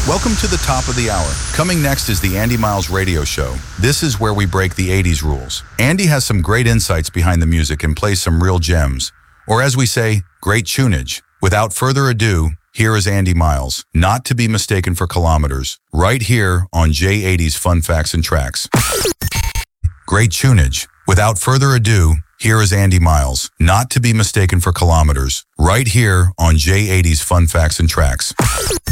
Welcome to the top of the hour. Coming next is the Andy Miles Radio Show. This is where we break the 80s rules. Andy has some great insights behind the music and plays some real gems. Or as we say, great tunage. Without further ado, here is Andy Miles, not to be mistaken for kilometers, right here on J80's Fun Facts and Tracks. Great tunage. Without further ado, here is Andy Miles, not to be mistaken for kilometers, right here on J80's Fun Facts and Tracks.